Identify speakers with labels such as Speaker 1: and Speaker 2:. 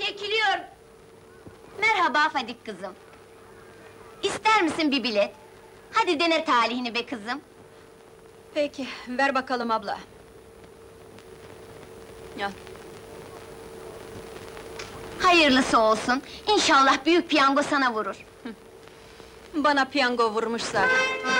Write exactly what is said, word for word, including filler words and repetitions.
Speaker 1: çekiliyor! Merhaba Fadik kızım. İster misin bir bilet? Hadi dene talihini be kızım.
Speaker 2: Peki, ver bakalım abla. Ya,
Speaker 1: Hayırlısı olsun. İnşallah büyük piyango sana vurur.
Speaker 2: bana piyango vurmuş zaten.